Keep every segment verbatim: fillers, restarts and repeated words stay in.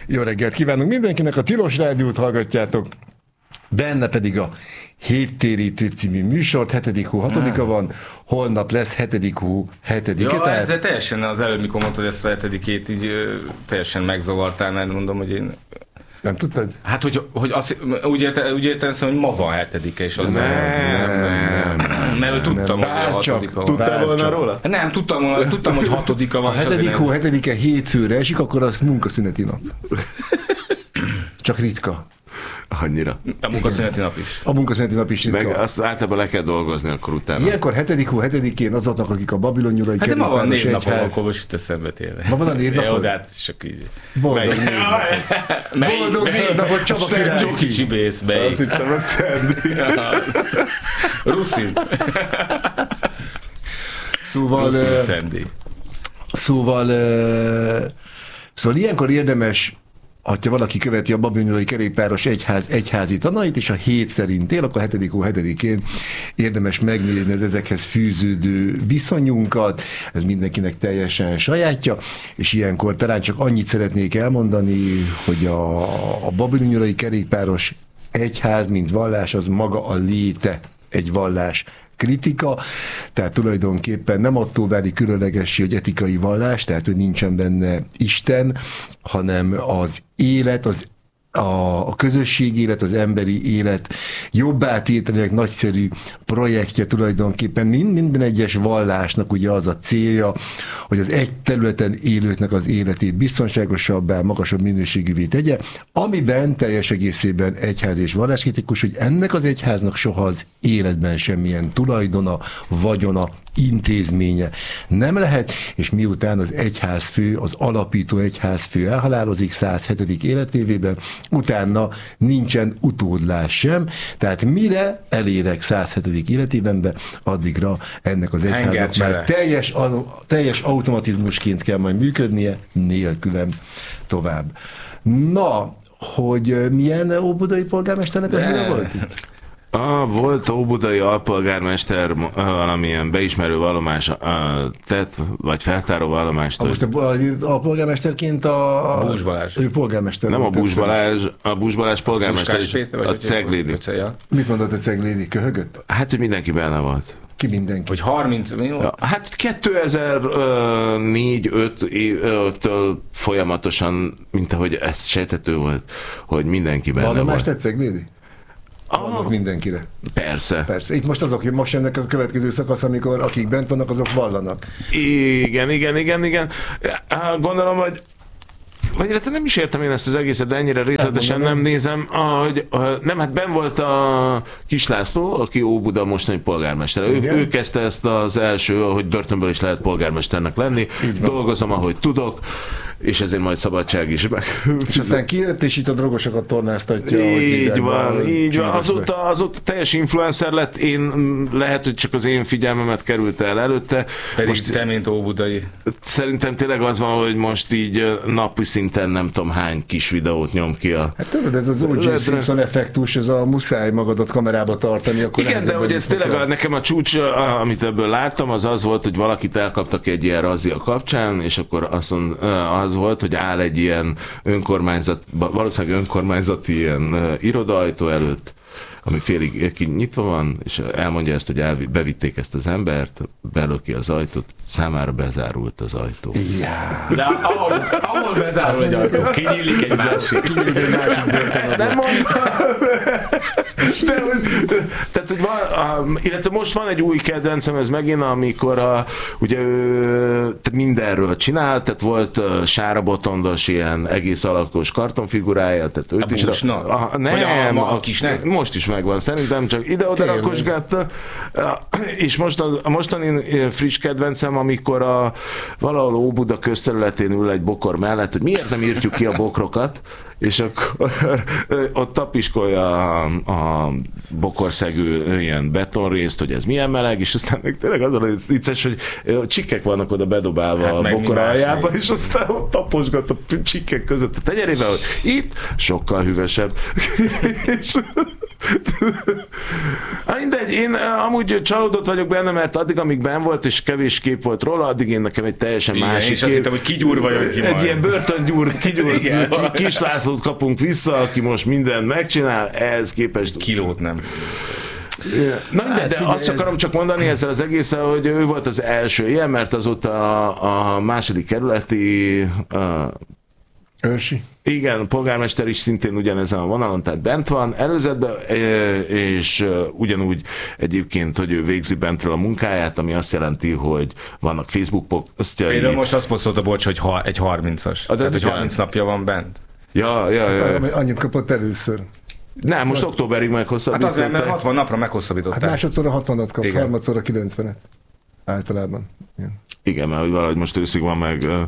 Jó reggelt kívánunk mindenkinek, a Tilos Rádiót hallgatjátok, benne pedig a Héttérítő című műsort, hetedik hó hatodika van, holnap lesz hetedik hó hetedike. Ja, tehát... ezzel teljesen az előbb, mikor mondtad ezt a hetedikét, így teljesen megzavartál, mert mondom, hogy én... Nem tudtad? Hát, hogy, hogy azt, úgy, érte, úgy értem, hogy ma van hetedike, és az nem, nem, nem, nem, mert tudtam, nem, hogy a hatodika van. Tudtál volna róla? Nem, tudtam, tudtam, hogy hatodika van. Ha hetedik hó hetedike hétfőre esik, akkor az munkaszüneti nap. Csak ritka. Annyira. A munkaszüneti nap is. A munkaszüneti nap is ritka. Meg azt általában le kell dolgozni akkor utána. Ilyenkor hetedik hó hetedikén azoknak, akik a Babilon nyurai hát de ma van névnapom, egyház... akkor most jut eszembe tényleg. Ma van a névnapod? Ja, csak így. Boldog névnapod. Boldog névnapod, Csaba király. Csoki csibész, bej. Azt hittem, a Szendi. Ruszin. Szóval... Ruszin Szendi. Szóval... Szóval ilyenkor érdemes, ha valaki követi a babiloni kerékpáros egyház egyházi tanait, és a hét szerint él, akkor hetedik hó hetedikén érdemes megnézni az ezekhez fűződő viszonyunkat, ez mindenkinek teljesen sajátja, és ilyenkor talán csak annyit szeretnék elmondani, hogy a, a babiloni kerékpáros egyház, mint vallás, az maga a léte egy vallás kritika, tehát tulajdonképpen nem attól válik különlegessé, hogy etikai vallás, tehát hogy nincsen benne Isten, hanem az élet, az a, a közösségi élet, az emberi élet jobbá tételének nagyszerű projektje tulajdonképpen mind, minden egyes vallásnak ugye az a célja, hogy az egy területen élőknek az életét biztonságosabbá, magasabb minőségűvé tegye, amiben teljes egészében egyház és valláskritikus, hogy ennek az egyháznak soha az életben semmilyen tulajdona, vagyona, intézménye nem lehet, és miután az egyházfő, az alapító egyházfő elhalálozik száz hetedik életévében, utána nincsen utódlás sem, tehát mire elérek száz hetedik életében be, addigra ennek az egyháznak már teljes, teljes automatizmusként kell majd működnie, nélkülem tovább. Na, hogy milyen óbudai polgármesternek a híre volt itt? Ah, volt óbudai alpolgármester valamilyen beismerő vallomás tett, vagy feltáró vallomást. Most a, a polgármesterként a... a Bús Balázs. Ő polgármester. Nem a Bús Balázs, a Bús Balázs polgármester, és Péter, a Ceglédi. Mit mondott a Ceglédi? Köhögött? Hát, hogy mindenki benne volt. Ki mindenki? Hogy harminc, mi volt? Ja, hát kétezer-négy-öt évtől folyamatosan, mint ahogy ez sejtető volt, hogy mindenki benne Vallomást volt. tett Ceglédi? Ah, mindenkire. Persze. Persze. Itt most azok, hogy most jönnek a következő szakasz, amikor akik bent vannak, azok vallanak. Igen, igen, igen, igen. Gondolom, hogy vagy illetve nem is értem én ezt az egészet, de ennyire részletesen nem nézem. Ahogy, nem, hát benn volt a Kis László, aki Óbuda mostani polgármester. Ő, ő kezdte ezt az első, hogy börtönből is lehet polgármesternek lenni. Dolgozom, ahogy tudok, és ezért majd szabadság is meg. És aztán kijött, és itt a drogosokat tornáztatja. Így van, így van. Azóta, azóta teljes influencer lett, én, lehet, hogy csak az én figyelmemet került el előtte. Pedig most te, mint óbudai. Szerintem tényleg az van, hogy most így napi szinten nem tudom hány kis videót nyom ki a... Hát tudod, ez az o jé Simpson effektus, ez a muszáj magadat kamerába tartani. Akkor igen, de hogy ez tényleg a, nekem a csúcs, amit ebből láttam, az az volt, hogy valakit elkaptak egy ilyen razzia kapcsán, és akkor azt mond, az volt, hogy áll egy ilyen önkormányzat, valószínűleg önkormányzati ilyen uh, irodaajtó előtt, ami félig nyitva van, és elmondja ezt, hogy elvi, bevitték ezt az embert, belöki az ajtót, számára bezárult az ajtó. Yeah. De ahol, ahol bezárul egy ajtó, kinyílik egy másik. Kinyílik egy másik. Ezt nem mondtam. De, tehát, hogy van, illetve most van egy új kedvencem, ez megint, amikor a, ugye ő mindenről csinál, tehát volt Sára Botondos ilyen egész alakos kartonfigurája, tehát őt a is... Búsnak? A, nem, vagy a, a, a kisnek? Most is megvan, szerintem csak ide-oda rakosgatta. És most a, a mostani friss kedvencem, amikor a, valahol Óbuda közterületén ül egy bokor mellett, hogy miért nem írtjuk ki a bokrokat, és akkor ott tapiskolja a, a bokorszegű ilyen betonrészt, hogy ez milyen meleg, és aztán még tényleg az a vicces, hogy csikkek vannak oda bedobálva hát a bokor aljába, és aztán ott taposgat a csikkek között a tenyerébe, hogy itt sokkal hűvösebb. és, Mindegy, én amúgy csalódott vagyok benne, mert addig, amíg benn volt, és kevés kép volt róla, addig én nekem egy teljesen igen, másik és azt hittem, hogy kigyúrva jön ki Egy majd. ilyen börtöngyúr, kigyúrt Kis Lászlót kapunk vissza, aki most mindent megcsinál, ehhez képest... Kilót nem. Na mindegy, Hát de figyelj, azt ez- akarom csak mondani ezzel az egészen, hogy ő volt az első ilyen, mert azóta a, a második kerületi a, Őrsi. igen, a polgármester is szintén ugyanezen a vonalon, tehát bent van előzetben, és ugyanúgy egyébként, hogy ő végzi bentről a munkáját, ami azt jelenti, hogy vannak Facebook posztjai. Például most azt posztolta, bocs, hogy ha, egy harmincas. A, Tehát, hogy igen. harminc napja van bent. Ja, ja, ja. Annyit kapott először. Nem, most októberig Hát meghosszabbították. azért, mert hatvan napra Hát meghosszabbították. másodszorra hatvanat kapsz, Igen. harmadszorra kilencvenet. Általában. Igen. Igen, mert hogy valahogy most őszig van meg... Uh,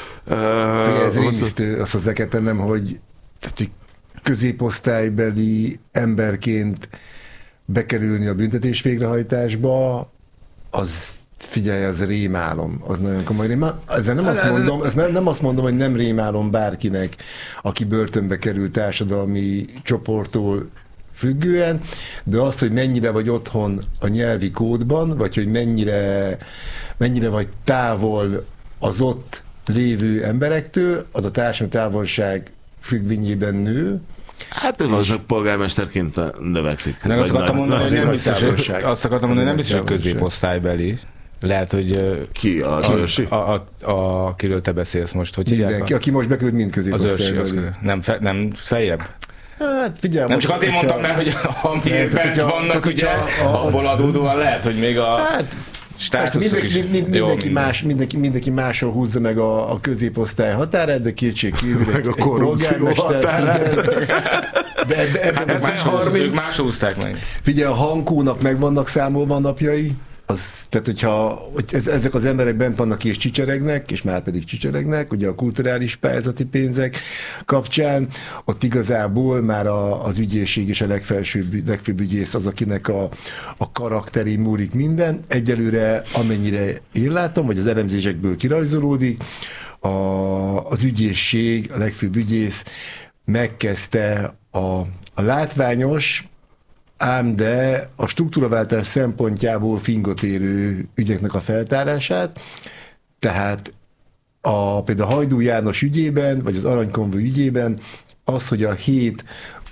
Figyelj, ez hosszú- rémisztő, azt hozzá kell tennem, hogy, tehát, hogy középosztálybeli emberként bekerülni a büntetés végrehajtásba, az figyelj, az rémálom, az nagyon komoly rémálom. Ezzel nem azt mondom, ez nem, nem azt mondom, hogy nem rémálom bárkinek, aki börtönbe kerül társadalmi csoporttól függően, de az, hogy mennyire vagy otthon a nyelvi kódban, vagy hogy mennyire, mennyire vagy távol az ott lévő emberektől, az a társadalmi távolság függvényében nő. Hát ez az a polgármesterként növekszik. Meg azt Vagy akartam nagy- mondani, hogy nagy- nem nagy biztos, hogy, távolság. azt akartam mondani, hogy nem biztos, hogy Nagy távolság. középosztálybeli. Lehet, hogy ö, Ki az őrsi? a, a, a, a, akiről te beszélsz most, hogy hívják? Mindenki, aki most beküld, mind Az őrsi, az, középosztálybeli. nem, fe, nem feljebb? Hát figyelj, Nem csak azért mondtam, mert hogy amiért tehát, bent hogyha- vannak, tehát, ugye, hogyha a- abból adódóan lehet, hogy még a Hát, persze, státuszok mindenki, is... mind, mind, jó, mindenki, minden. más, mindenki, mindenki máshol húzza meg a, a középosztály határát, de kétség kívül Meg egy, a egy korrupció polgármester határát. figyel. De ebben, ebben Hát ők az máshol, harminc ők máshol húzták meg. Figyelj, a Hankónak meg vannak számolva a napjai, az, tehát hogyha hogy ez, ezek az emberek bent vannak és csicseregnek, és már pedig csicseregnek, ugye a kulturális pályázati pénzek kapcsán, ott igazából már a, az ügyészség és a legfelsőbb, legfőbb ügyész az, akinek a, a karakterén múlik minden. Egyelőre, amennyire én látom, vagy az elemzésekből kirajzolódik, a, az ügyészség, a legfőbb ügyész megkezdte a, a látványos, ám de a struktúraváltás szempontjából fingotérő ügyeknek a feltárását, tehát a, például a Hajdú János ügyében, vagy az Aranykonvoi ügyében az, hogy a hét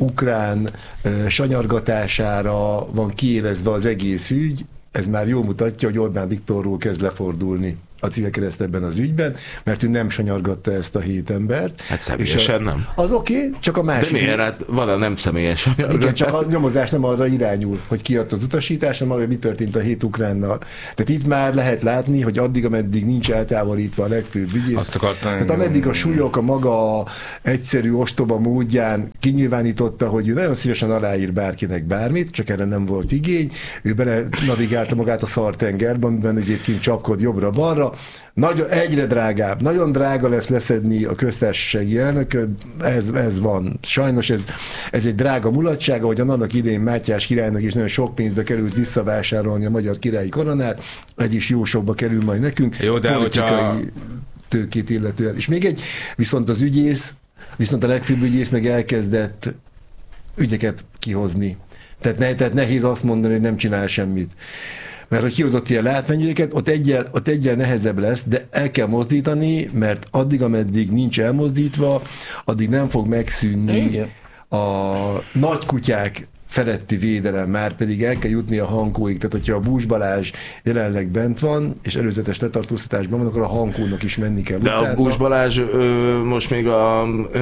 ukrán uh, sanyargatására van kiélezve az egész ügy, ez már jól mutatja, hogy Orbán Viktorról kezd lefordulni a Civilkereszt ebben az ügyben, mert ő nem sanyargatta ezt a hét embert. Hát személyesen a, nem. Az oké, okay, csak a De másik... miért? Hát van a nem személyesen. Igen, csak a nyomozás nem arra irányul, hogy kiadta az utasítást, hanem arra, hogy mi történt a hét ukránnal. Tehát itt már lehet látni, hogy addig, ameddig nincs eltávolítva a legfőbb ügyész. Azt akartam, Tehát ameddig a súlyok a maga egyszerű, ostoba módján kinyilvánította, hogy ő nagyon szívesen aláír bárkinek bármit, csak erre nem volt igény. Ő bele navigálta magát a szartengerben, amiben egyébként csapkod jobbra-balra. Nagyon, egyre drágább, nagyon drága lesz leszedni a köztársasági elnököt, ez, ez van. Sajnos ez, ez egy drága mulatság, ahogyan annak idején Mátyás királynak is nagyon sok pénzbe került visszavásárolni a magyar királyi koronát, ez is jó sokba kerül majd nekünk. Jó, de politikai hogyha... tőkét illetően. És még egy, viszont az ügyész, viszont a legfőbb ügyész meg elkezdett ügyeket kihozni. Tehát, ne, tehát nehéz azt mondani, hogy nem csinál semmit. Mert hogy kihozott ilyen látványügyeket, ott egyel, ott egyel nehezebb lesz, de el kell mozdítani, mert addig, ameddig nincs elmozdítva, addig nem fog megszűnni Igen. a nagy kutyák feletti védelem, már pedig el kell jutni a Hankóig. Tehát, hogyha a Bús Balázs jelenleg bent van, és előzetes letartóztatásban van, akkor a Hankónak is menni kell. De utána. a Bús Balázs ö, most még a,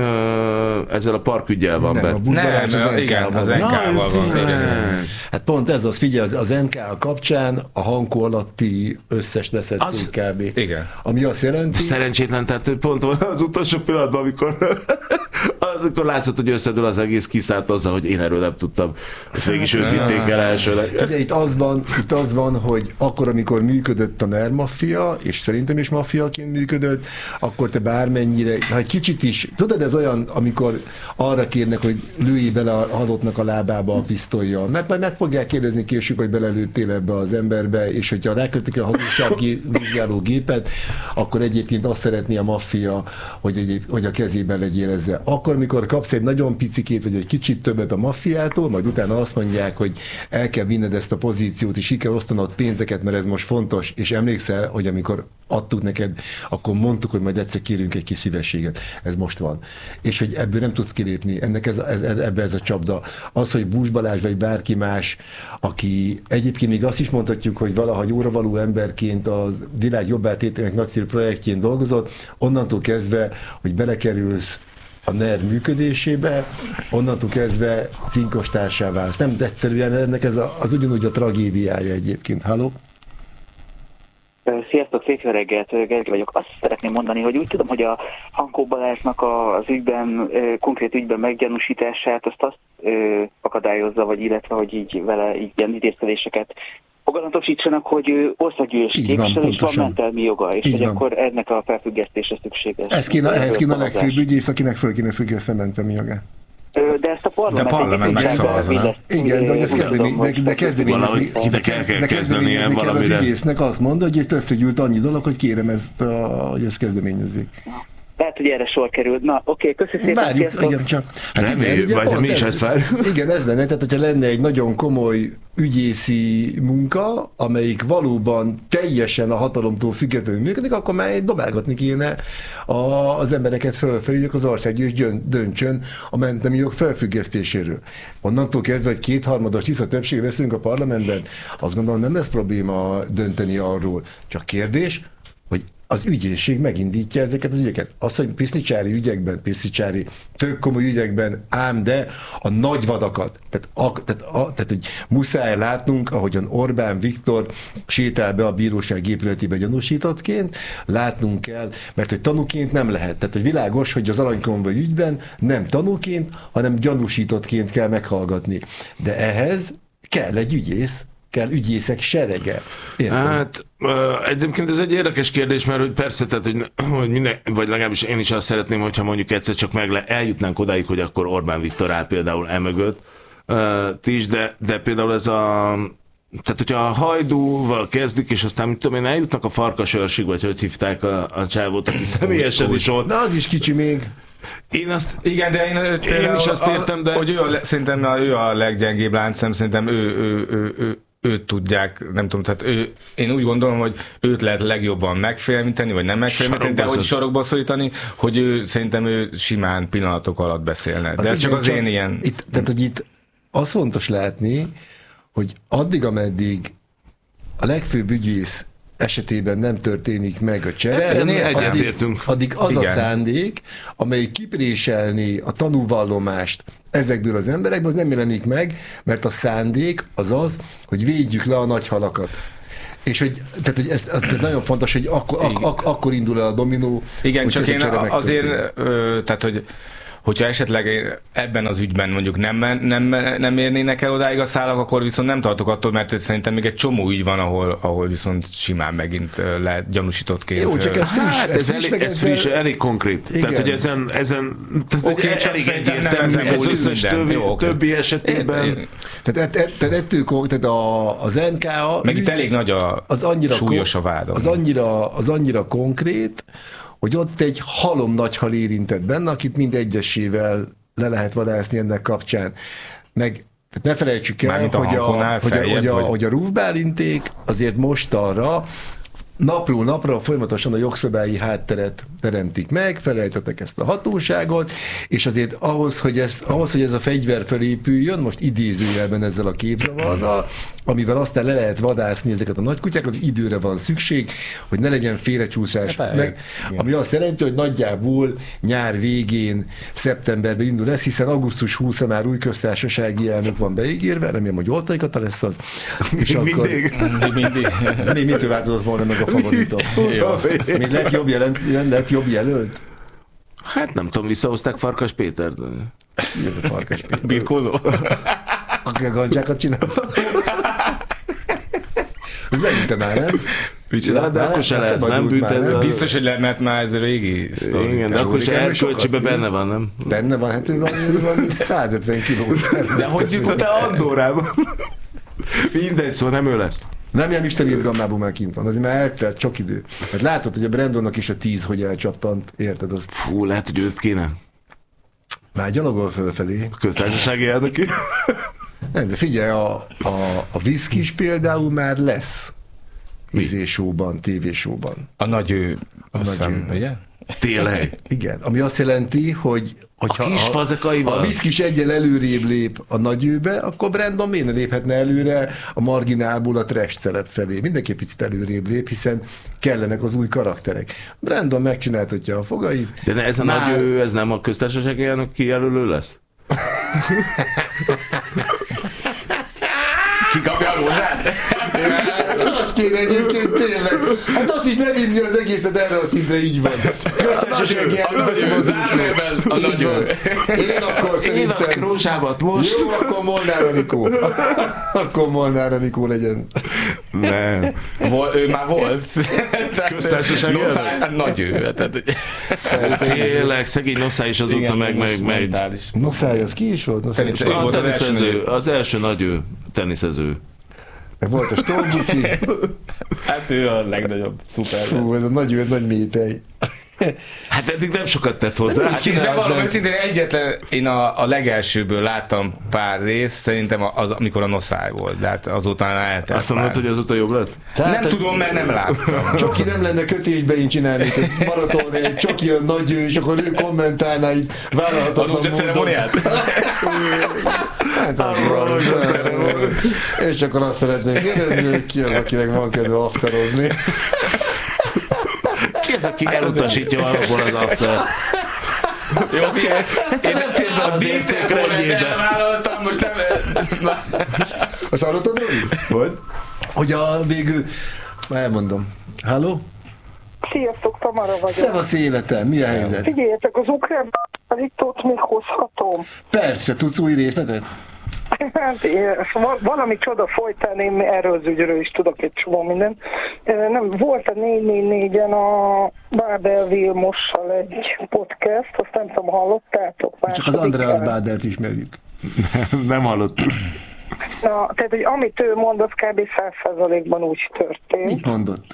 ö, ezzel a parküggyel van Nem, be. a Bús Nem, Balázs az igen, en ká-val az van. en ká-val van. Na, Igen. Hát pont ez az, figyelj, az, az en ká kapcsán a Hankó alatti összes leszettünk Az- kb. Igen. Ami azt jelenti... Szerencsétlen, tehát pont az utolsó pillanatban, amikor, amikor látszott, hogy összedől az egész, kiszállt azzal, hogy én erről nem tudtam. Ezt mégis ők vitték el elsőleg. Ugye itt az van, itt az van, hogy akkor, amikor működött a NER maffia, és szerintem is maffiaként működött, akkor te bármennyire, ha egy kicsit is, tudod, ez olyan, amikor arra kérnek, hogy lőjé bele a halottnak a lábába a pisztollyal, mert majd meg fogják kérdezni később, hogy belelőttél ebbe az emberbe, és hogyha rákötik a hazugsági vizsgáló gépet, akkor egyébként azt szeretné a maffia, hogy, egyéb, hogy a kezében legyél ezzel. Akkor, amikor kapsz egy nagyon picikét, vagy egy kicsit többet a maffiától, majd utána azt mondják, hogy el kell vinned ezt a pozíciót, és ki kell osztanod pénzeket, mert ez most fontos, és emlékszel, hogy amikor adtuk neked, akkor mondtuk, hogy majd egyszer kérünk egy kis szívességet. Ez most van. És hogy ebből nem tudsz kilépni, ennek ez, ez, ez, ebbe ez a csapda. Az, hogy Bús Balázs vagy bárki más, aki egyébként még azt is mondhatjuk, hogy valaha jóravaló emberként a világ jobbá tételének nagyszerű projektjén dolgozott, onnantól kezdve, hogy belekerülsz a en e er működésébe, onnantól kezdve cinkos társá válsz. Nem egyszerűen ennek ez a, az ugyanúgy a tragédiája egyébként. Halló? Sziasztok, szép jó reggelt, Gergely vagyok. Azt szeretném mondani, hogy úgy tudom, hogy a Hankó Balázsnak az ügyben, konkrét ügyben meggyanúsítását, azt azt akadályozza, vagy illetve, hogy így vele így ilyen idézkedéseket fogalmatosítsanak, hogy ő országgyűlési képviselő, és van mentelmi joga, és hogy akkor ennek a felfüggesztése szükséges. Ez kéne, ehhez kéne a legfőbb ügyész, akinek föl kéne függeszteni a mentelmi jogát. De ezt a parlament... De a parlament megszavazna. Igen, de hogy ez kezdeményezni, de kezdeményezni, de kell, kell kezdeményezni kell az ügyésznek azt mondani, hogy itt összegyűlt annyi dolog, hogy kérem ezt, a, hogy ezt kezdeményezzék. Lehet, hogy erre sor került. Na, oké, okay, köszi szépen. Várjuk, igen, csak. Hát reméljük, igen, vagy mi is ezt várjuk. Igen, ez lenne, tehát hogyha lenne egy nagyon komoly ügyészi munka, amelyik valóban teljesen a hatalomtól függetlenül működik, akkor már dobálgatni kéne a, az embereket fölfelé, hogy az országgyűlés döntsön a mentelmi jog felfüggesztéséről. Onnantól kezdve, hogy kétharmados tiszta többség veszünk a parlamentben, azt gondolom nem lesz probléma dönteni arról. Csak kérdés, hogy az ügyészség megindítja ezeket az ügyeket. Az, hogy pisznicsári ügyekben, pisznicsári tök komoly ügyekben, ám de a nagy vadakat, tehát, a, tehát, a, tehát hogy muszáj látnunk, ahogyan Orbán Viktor sétál be a bíróság épületébe gyanúsítottként, látnunk kell, mert hogy tanúként nem lehet. Tehát, hogy világos, hogy az aranykonvoj ügyben nem tanúként, hanem gyanúsítottként kell meghallgatni. De ehhez kell egy ügyész, kell ügyészek serege. Értem? Hát egyébként ez egy érdekes kérdés, mert hogy persze, tehát, hogy, hogy minden, vagy legalábbis én is azt szeretném, hogyha mondjuk egyszer csak meg le, eljutnánk odáig, hogy akkor Orbán Viktor áll például emögött uh, ti is, de, de például ez a... Tehát, hogyha a Hajdúval kezdik, és aztán, mit tudom én, eljutnak a Farkasőrsig, vagy hogy hívták a, a csávót, aki személyesen is ott. Na, az is kicsi még. Én azt, igen, de én, én is azt értem, de... Hogy ő a, szerintem ő a leggyengébb láncszem, szerintem ő, ő, ő, ő őt tudják, nem tudom, tehát ő, én úgy gondolom, hogy őt lehet legjobban megfélemlíteni, vagy nem megfélemlíteni, de hogy sarokba szorítani, hogy ő, szerintem ő simán pillanatok alatt beszélne. De ez csak az én ilyen... Itt, tehát, hogy itt az fontos látni, hogy addig, ameddig a legfőbb ügyész esetében nem történik meg a csere, addig, addig az igen. a szándék, amely kipréselni a tanúvallomást ezekből az emberekből, az nem jelenik meg, mert a szándék az az, hogy védjük le a nagy halakat. És hogy, tehát, hogy ez, ez nagyon fontos, hogy akkor, ak, ak, akkor indul el a dominó. Igen, csak én azért, ö, tehát, hogy hogyha esetleg ebben az ügyben mondjuk nem, nem, nem érnének el odáig a szálak, akkor viszont nem tartok attól, mert szerintem még egy csomó ügy van, ahol, ahol viszont simán megint lehet gyanúsítottként. Jó, csak ez friss. Hát, ez, ez, friss, elég, ez friss, ezzel... elég konkrét. Igen. Tehát, hogy ezen, ezen tehát, okay, hogy elég egyértelmű, ez összes többi, jó, okay. többi esetében. Tehát, et, tehát ettől, tehát a, az en ká á... Meg itt elég nagy a az annyira súlyos a vád. Az annyira, az annyira konkrét, hogy ott egy halom nagy hal érintett benne, akit mind egyesével le lehet vadászni ennek kapcsán. Meg tehát ne felejtsük el, hogy a, hogy, a, hogy, a, hogy a Rúf Bálinték azért most arra napról napra folyamatosan a jogszabályi hátteret teremtik meg, felejtettek ezt a hatóságot, és azért ahhoz, hogy, ezt, ahhoz, hogy ez a fegyver felépüljön, most idézőjelben ezzel a képzavarral, amivel aztán le lehet vadászni ezeket a nagykutyákat, az időre van szükség, hogy ne legyen félrecsúszás. Meg, ami azt jelenti, hogy nagyjából nyár végén, szeptemberben indul ez, hiszen augusztus huszadikán már új köztársasági elnök van beígérve, remélem, hogy oltajkata lesz az. És akkor, mindig. mindig. Még mitől változott volna meg a favoritot? Még lett jobb, jelent, lett jobb jelölt? Hát nem tudom, visszahozták Farkas Pétert. Mi ez a Farkas Péter? Birkózó? Aki a gancsákat csinálta? Ez megülte már, nem? Micsoda, de akkor se lesz, nem büntetve. Biztos, hogy le, mert már ez a régi sztori. Igen, de akkor se erkölcsiben benne van, nem? Benne van, hát ő van százötven kiló. De hogy jutott el Andorrába? Mindegy, szó, nem ő lesz. Nem ilyen isteni irgalmából már kint van, azért már eltelt sok idő. Hát látod, hogy a Brandonnak is a tíz, hogy elcsattant, érted azt? Fú, lehet, hogy őt kéne. Már gyalogol fölfelé. A köztársasági elnöki. Nem, de figyelj, a, a, a viszkis például már lesz izésóban, tévésóban. A nagy ő, a azt nagy hiszem, ő. ugye? Tényleg? Igen, ami azt jelenti, hogy hogyha a kis fazekaival? A viszkis egyel előrébb lép a nagyőbe, akkor Brandon miért ne léphetne előre a marginálból a trash celeb felé. Mindenki picit előrébb lép, hiszen kellenek az új karakterek. Brandon megcsináltatja a fogait. De ne, ez a már... nagy ő, ez nem a köztársasági elnök kijelölő lesz? Ki kapja a rózsát? Azt kéne egyébként tényleg. Hát azt is nem vinni az egészet erre a szintre, így van. Köztársasági elnök veszem az zármérben a nagy ő. Én akkor szerintem... Én a rózsámat most. Jó, akkor Molnár Anikó. Akkor Molnár Anikó legyen. Nem. Vol, ő már volt. Köztársasági elnök? Nagy ő. Tényleg, szegény Noszály is azóta igen, meg, meg, meg. Noszály, az ki is volt? Noszály Teniszező. A volt az teniszező, első az első nagy ő, teniszező. Meg volt a Storbuci. Hát ő a legnagyobb, szuper. Fú, ez a nagy ő, nagy métej. Hát eddig nem sokat tett hozzá. Hát én megvallom őszintén, egyetlen, én a, a legelsőből láttam pár részt, szerintem az, amikor a Noszály volt, de hát azóta eltelt. Azt mondod, hogy azóta jobb lett? Tehát, nem tudom, mert nem láttam. Csoki nem lenne kötésbe én csinálni, egy maraton, egy Csoki a nagy ő, és akkor ő kommentálná így vállalhatatlan módon. A ceremoniát? Hát akkor, és akkor azt szeretném kérdezni, hogy ki az, akinek van kedve afterozni. Ki az, aki elutasítja alapból az after? Jó, figyelj, én nem fér be az értékrendjébe. Elvállaltam, most nem... Azt hallottad, Robi? Hogy? Hogy a végül... Már elmondom. Halló? Sziasztok, Tamara vagyok. Szevasz életem, mi a helyzet? Figyeljetek, az ukrán itt még hozhatom. Persze, tudsz új részletet? Hát, valami csoda folytán, én erről az ügyről is tudok egy csomó mindent. Nem, volt a négy négy négyen a Báder Vilmossal egy podcast, azt nem tudom, hallottátok? Csak az Andreas Bádert ismerjük. Nem hallottuk. Na, tehát, hogy amit ő mond, az kb. száz százalékban úgy történt. Mit mondott?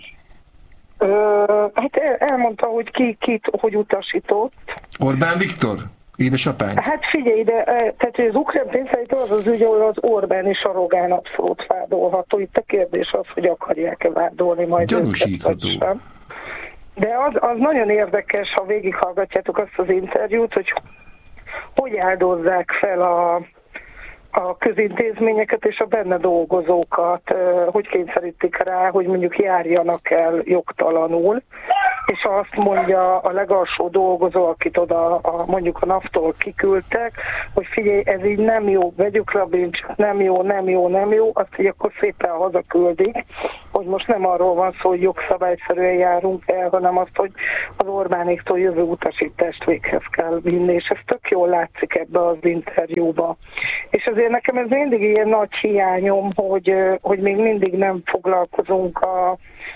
Ö, hát elmondta, hogy ki, kit, hogy utasított. Orbán Viktor? Édesapány? Hát figyelj, de tehát, hogy az ukrán pénzszállító az az ügy, ahol az Orbán és a Rogán abszolút vádolható. Itt a kérdés az, hogy akarják-e vádolni majd gyanúsítható. Őket, de az, az nagyon érdekes, ha végighallgatjátok azt az interjút, hogy hogy áldozzák fel a a közintézményeket és a benne dolgozókat, hogy kényszerítik rá, hogy mondjuk járjanak el jogtalanul, és azt mondja a legalsó dolgozó, akit oda a, mondjuk a NAV-tól kiküldtek, hogy figyelj, ez így nem jó, vegyük le a bincsát, nem jó, nem jó, nem jó, azt így akkor szépen hazaküldik, hogy most nem arról van szó, hogy jogszabályszerűen járunk el, hanem azt, hogy az Orbánéktól jövő utasítást véghez kell vinni, és ez tök jól látszik ebbe az interjúba. És azért nekem ez mindig ilyen nagy hiányom, hogy, hogy még mindig nem foglalkozunk a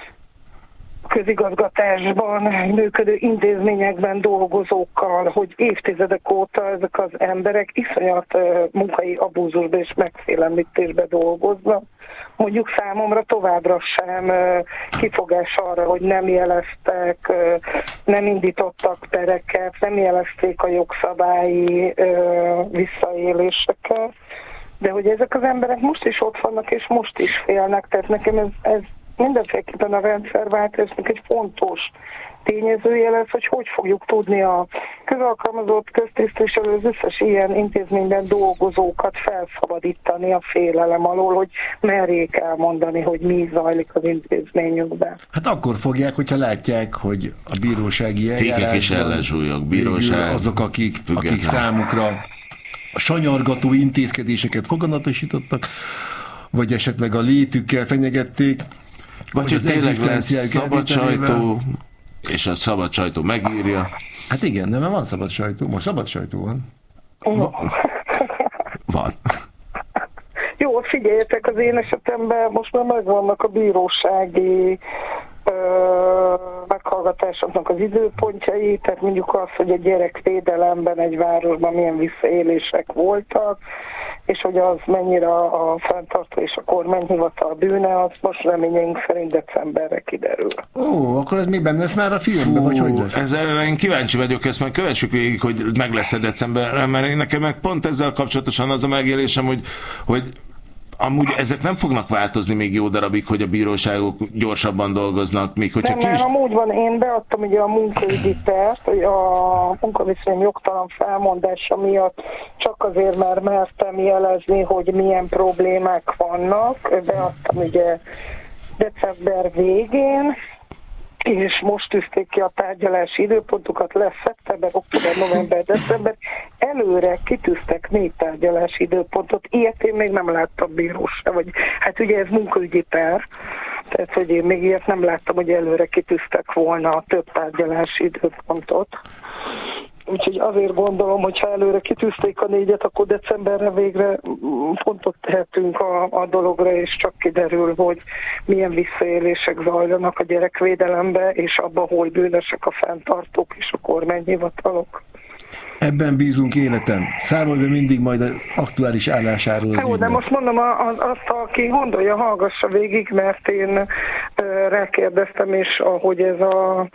közigazgatásban működő intézményekben dolgozókkal, hogy évtizedek óta ezek az emberek iszonyat munkai abúzusba és megfélemlítésbe dolgoznak. Mondjuk számomra továbbra sem kifogás arra, hogy nem jeleztek, nem indítottak pereket, nem jelezték a jogszabályi visszaéléseket, de hogy ezek az emberek most is ott vannak, és most is félnek, tehát nekem ez, ez mindenféleképpen a rendszerváltásnak egy fontos tényezője lesz, hogy hogy fogjuk tudni a közalkalmazott, köztisztviselő, az összes ilyen intézményben dolgozókat felszabadítani a félelem alól, hogy merjék elmondani, hogy mi zajlik az intézményükben. Hát akkor fogják, hogyha látják, hogy a bírósági eljárásban fékek és ellensúlyok, bíróság, azok, akik, akik számukra a sanyargató intézkedéseket foganatosítottak, vagy esetleg a létükkel fenyegették, vagy hogy tényleg lesz szabad sajtó, és a szabad sajtó megírja. Hát igen, de mert van szabad sajtó. Most szabad sajtó van. Va- van. Jó, figyeljetek, az én esetemben most már megvannak a bírósági ö, meghallgatásoknak az időpontjai, tehát mondjuk az, hogy a gyerekvédelemben egy városban milyen visszaélések voltak, és hogy az mennyire a fenntartó és a kormányhivatal bűne, az most reményeink szerint decemberre kiderül. Ó, akkor ez még benne lesz már a filmben, vagy hogy lesz? Ezzel én kíváncsi vagyok, ezt majd kövessük végig, hogy meg lesz-e decemberre, mert nekem meg pont ezzel kapcsolatosan az a megélésem, hogy, hogy amúgy ezek nem fognak változni még jó darabig, hogy a bíróságok gyorsabban dolgoznak, még hogyha nem, kis... mert amúgy van, én beadtam ugye a munkaügyi pert, hogy a munkaviszonyom jogtalan felmondása miatt csak azért, mert mertem jelezni, hogy milyen problémák vannak. Beadtam ugye december végén, és most tűzték ki a tárgyalási időpontokat, lesz szeptember, október, november, december. Előre kitűztek négy tárgyalási időpontot, ilyet én még nem láttam bíróság, vagy hát ugye ez munkaügyi per, tehát hogy én még ilyet nem láttam, hogy előre kitűztek volna a több tárgyalási időpontot. Úgyhogy azért gondolom, hogy ha előre kitűzték a négyet, akkor decemberre végre pontot tehetünk a, a dologra, és csak kiderül, hogy milyen visszaélések zajlanak a gyerekvédelembe, és abban, hol bűnösek a fenntartók és a kormányhivatalok. Ebben bízunk, életem. Számolj be mindig majd az aktuális állásáról. Jó, de most mondom, az, azt, aki gondolja, hallgassa végig, mert én uh, rákérdeztem, és ahogy ez a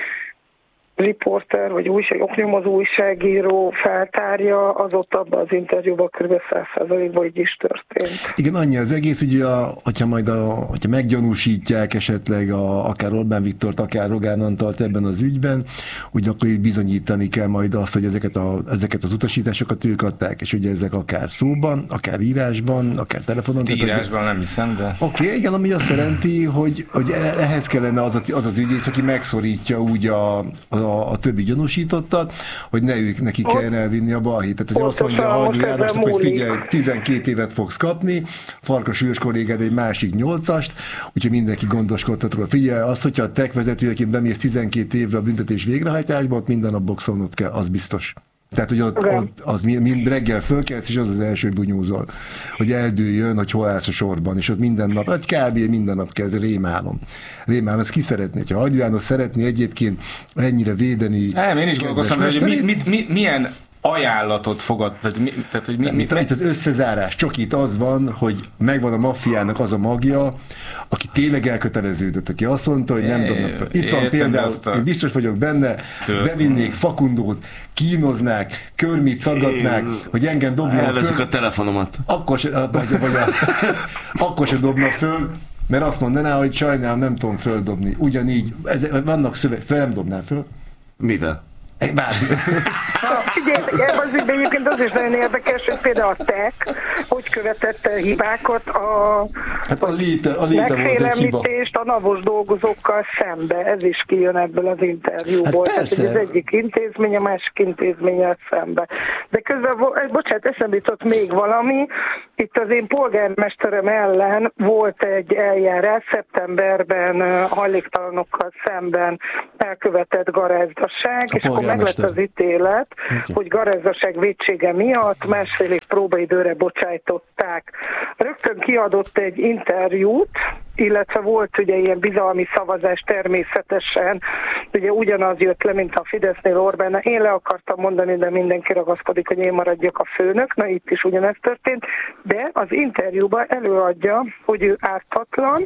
riporter, vagy újság, oknyomozó újságíró feltárja, az ott abban az interjúban kb. száz százalékban így is történt. Igen, annyi az egész, ugye, a, hogyha majd a, hogyha meggyanúsítják esetleg a, akár Orbán Viktort, akár Rogán Antalt ebben az ügyben, ugye akkor így bizonyítani kell majd azt, hogy ezeket, a, ezeket az utasításokat ők adták, és ugye ezek akár szóban, akár írásban, akár telefonon. Írásban nem hiszem, de... Oké, okay, igen, ami azt jelenti, hogy, hogy ehhez kellene az, a, az az ügyész, aki megszorítja úgy a, a A, a többi gyanúsítottat, hogy ne ők neki kellene elvinni a balhét. Tehát, hogy azt mondja a Hagyó Jánosnak, hogy figyelj, tizenkét évet fogsz kapni, Farkas Ős kollégád egy másik nyolcast, úgyhogy mindenki gondoskodhat róla. Figyelj, azt, hogyha a tech vezetőjeként bemész tizenkét évre a büntetés végrehajtásba, ott minden nap boxolnod kell, az biztos. Tehát, hogy ott, ott az mind reggel fölkelsz, és az az első bunyúzol, hogy eldőljön, hogy hol állsz a sorban, és ott minden nap, egy kb. Minden nap kezd, rémálom. Rémálom, ezt ki szeretné? Ha Hagyó János szeretné egyébként ennyire védeni... Nem, én is gondolkoztam, hogy mi, mi, mi, milyen ajánlatot fogad, tehát, mi, tehát hogy mi, nem, mi, itt, itt az összezárás, csak itt az van, hogy megvan a maffiának az a magja, aki tényleg elköteleződött, aki azt mondta, hogy nem dobnak fel. Itt van például, a... én biztos vagyok benne, Tök. bevinnék Fakundót, kínoznák, körmit szaggatnák, én... hogy engem dobnak föl. Elveszik a telefonomat. Akkor se, vagy, vagy azt, akkor se dobnak föl, mert azt mondaná, hogy sajnálom, nem tudom földobni. Ugyanígy, ez, vannak szöveg, fel nem dobnál föl. Mivel? Bármi. Figyeljetek, ebben az ügyben egyébként az is nagyon érdekes, hogy például a tech, hogy követett hibákat a, hát a, léte, a léte megfélemlítést a navos dolgozókkal szembe. Ez is kijön ebből az interjúból. Hát persze. Tehát, az egyik intézmény, a másik intézménnyel szembe. De közben, bocsánat, eszembe jutott még valami. Itt az én polgármesterem ellen volt egy eljárás szeptemberben hajléktalanokkal szemben elkövetett garázdaság, és akkor meg lett az ítélet, hogy garázdaság vétsége miatt másfél év próbaidőre bocsájtották. Rögtön kiadott egy interjút, illetve volt ugye ilyen bizalmi szavazás természetesen, ugye ugyanaz jött le, mint a Fidesznél Orbán. Én le akartam mondani, de mindenki ragaszkodik, hogy én maradjak a főnök, na itt is ugyanez történt, de az interjúban előadja, hogy ő ártatlan,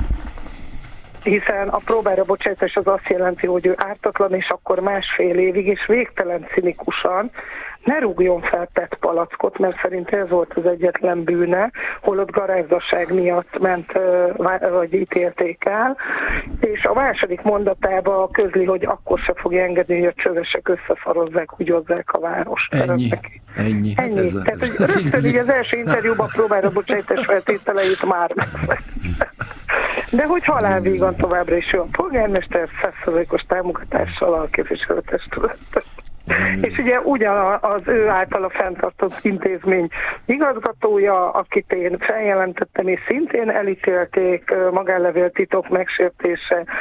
hiszen a próbára bocsátás az azt jelenti, hogy ő ártatlan, és akkor másfél évig, és végtelen cinikusan ne rúgjon fel pet palackot, mert szerintem ez volt az egyetlen bűne, holott garázdaság miatt ment, vagy ítélték el, és a második mondatában közli, hogy akkor se fogja engedni, hogy a csövesek összeszarozzák, húgyozzák a várost. Ennyi. Ennyi. Hát Ennyi. Ez a, Tehát, ez rögtön így az első interjúban próbára bocsátás feltételeit már de hogy halálvígan továbbra is jó a polgármester száz százalékos támogatással a képviselőtestületet. Mm. És ugye ugyan az ő általa fenntartott intézmény igazgatója, akit én feljelentettem, és szintén elítélték, magánlevél titok megsértése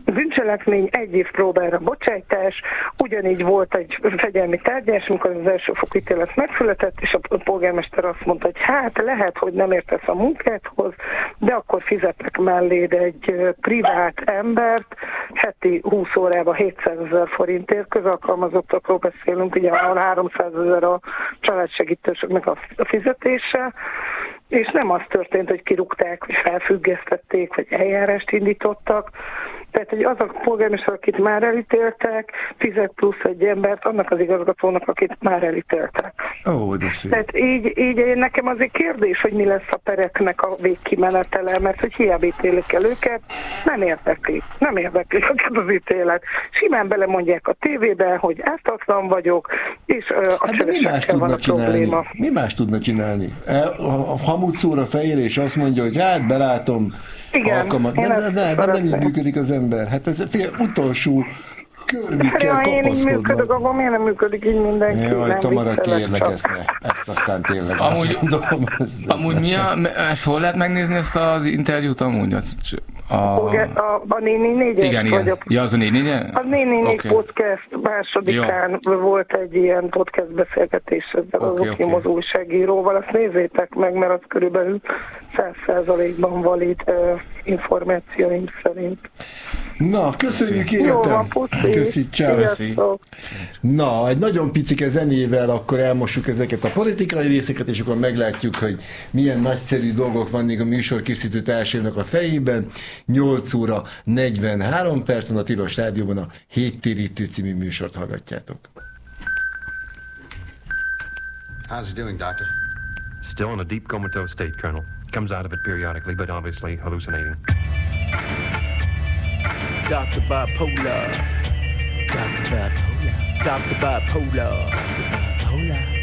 bűncselekmény, egy év próbára bocsájtás, ugyanígy volt egy fegyelmi tárgyás, amikor az elsőfokú ítélet megszületett, és a polgármester azt mondta, hogy hát lehet, hogy nem értesz a munkádhoz, de akkor fizetek melléd egy privát embert, heti húsz órában hétszázezer forintért, közalkalmazottakról beszélünk, ugye háromszázezer a családsegítősöknek a fizetése, és nem az történt, hogy kirúgták, vagy felfüggesztették, vagy eljárást indítottak. Tehát, hogy az a polgármester, akit már elítéltek, fizet plusz egy embert annak az igazgatónak, akit már elítéltek. Ó, de szép. Tehát így, így nekem azért kérdés, hogy mi lesz a pereknek a végkimenetele, mert hogy hiába ítélik el őket, nem érdekli. Nem érdekli őket az ítélet. Simán belemondják a tévébe, hogy ártatlan vagyok, és uh, a hát cselesekkel van a csinálni? probléma. Mi más tudna csinálni? A hamut szóra fejére, és azt mondja, hogy hát belátom, igen, alkalmat. De, de, de, de nem így működik az ember. Hát ez fél, utolsó körmig kell ja, én így működök, kapaszkodnom. akkor miért nem működik így mindenki? Jaj, Tamara, kérlek csak. ezt, ne. Ezt aztán tényleg Amúgy, mondom, ezt, amúgy mi a, ezt hol lehet megnézni, ezt az interjút amúgy? A, a, a néni négyes? Igen, igen. Ja, az a néni négyes? A néni négy okay. podcast másodikán jó. Volt egy ilyen podcast beszélgetés ezzel okay, az okimozó okay. újságíróval. Azt nézzétek meg, mert az körülbelül száz százalékban valid uh, információim szerint. Na, köszönjük életem! Köszi, ciao. Na, egy nagyon picike zenével akkor elmossuk ezeket a politikai részeket, és akkor meglátjuk, hogy milyen nagyszerű dolgok vannak a műsorkészítő társadalomnak a fejében. nyolc óra negyvenhárom percen a Tilos Rádióban a Héttérítő című műsort hallgatjátok. How's he doing, doctor? Still in a deep comatose state, Colonel. Comes out of it periodically, but obviously hallucinating. Doctor Bipolar. Doctor Bipolar. Doctor Bipolar. Doctor Bipolar.